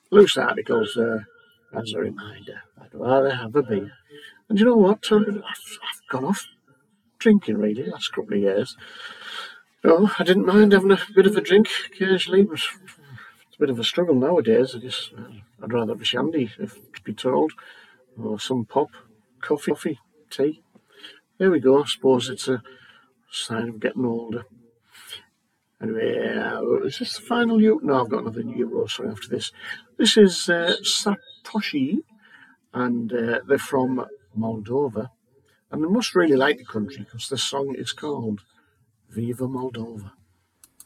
Loose articles as a reminder. I'd rather have a beer. And you know what? I've gone off drinking really the last couple of years. No, I didn't mind having a bit of a drink occasionally, but it's a bit of a struggle nowadays. I guess I'd rather have a shandy, if to be told, or some pop, coffee, tea. There we go. I suppose it's a sign of getting older. Anyway, is this the final Euro? No, I've got another Euro song after this. This is Satoshi, and they're from Moldova. And they must really like the country because the song is called Viva Moldova.